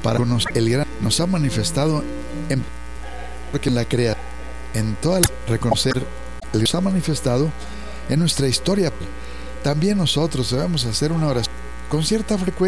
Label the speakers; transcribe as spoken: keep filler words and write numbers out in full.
Speaker 1: para conocer el gran nos ha manifestado en porque la crea en toda la, reconocer el Dios ha manifestado en nuestra historia. También nosotros debemos hacer una oración con cierta frecuencia